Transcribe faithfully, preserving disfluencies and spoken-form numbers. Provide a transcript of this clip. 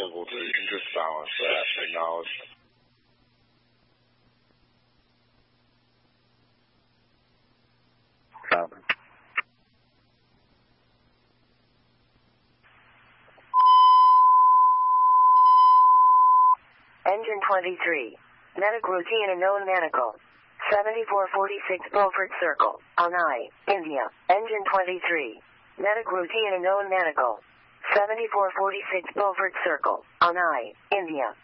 vehicle, so you can just silence that. Acknowledge. Copy. Engine twenty-three. Medic routine and known manacle. seventy-four forty-six Beaufort Circle, Anai, India. Engine twenty-three. Medic routine and known manacle. seventy-four forty-six Beaufort Circle, Anai, India.